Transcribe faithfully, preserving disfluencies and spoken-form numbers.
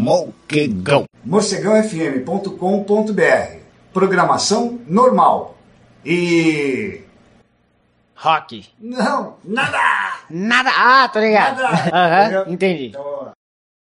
Morcegão. morcegão f m ponto com ponto b r. Programação normal. E... rock. Não, nada! Nada. Ah, tô ligado. Nada! Aham, Entendeu? entendi. Então,